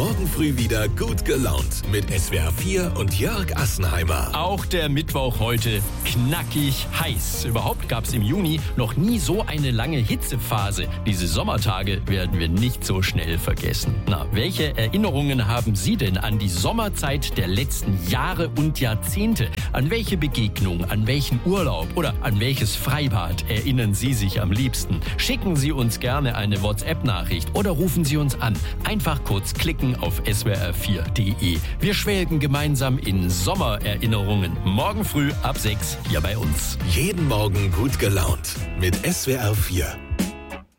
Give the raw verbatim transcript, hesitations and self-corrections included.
morgen früh wieder gut gelaunt mit S W R vier und Jörg Assenheimer. Auch der Mittwoch heute knackig heiß. Überhaupt gab es im Juni noch nie so eine lange Hitzephase. Diese Sommertage werden wir nicht so schnell vergessen. Na, welche Erinnerungen haben Sie denn an die Sommerzeit der letzten Jahre und Jahrzehnte? An welche Begegnung, an welchen Urlaub oder an welches Freibad erinnern Sie sich am liebsten? Schicken Sie uns gerne eine WhatsApp-Nachricht oder rufen Sie uns an. Einfach kurz klicken auf S W R vier punkt de. Wir schwelgen gemeinsam in Sommererinnerungen. Morgen früh ab sechs hier bei uns. Jeden Morgen gut gelaunt mit S W R vier.